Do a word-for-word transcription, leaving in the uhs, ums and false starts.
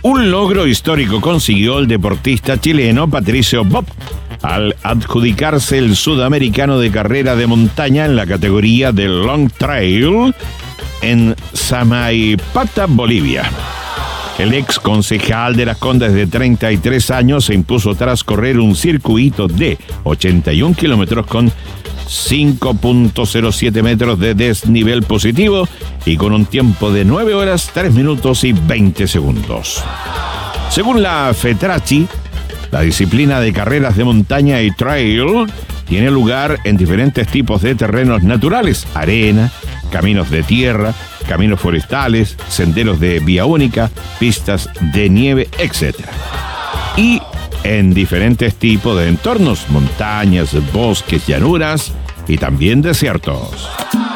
Un logro histórico consiguió el deportista chileno Patricio Bopp al adjudicarse el sudamericano de carrera de montaña en la categoría del Long Trail en Samaipata, Bolivia. El ex concejal de Las Condes de treinta y tres años se impuso tras correr un circuito de ochenta y un kilómetros con cinco punto cero siete metros de desnivel positivo y con un tiempo de nueve horas, tres minutos y veinte segundos. Según la FETRACHI, la disciplina de carreras de montaña y trail tiene lugar en diferentes tipos de terrenos naturales: arena, caminos de tierra, caminos forestales, senderos de vía única, pistas de nieve, etcétera. Y en diferentes tipos de entornos: montañas, bosques, llanuras y también desiertos.